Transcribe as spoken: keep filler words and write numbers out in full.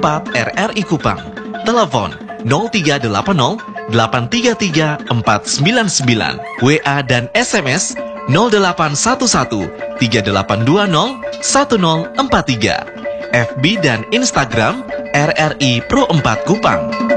empat R R I Kupang. Telepon nol tiga delapan nol delapan tiga tiga empat sembilan sembilan. W A dan S M S nol delapan satu satu tiga delapan dua nol satu nol empat tiga. F B dan Instagram R R I Pro empat Kupang.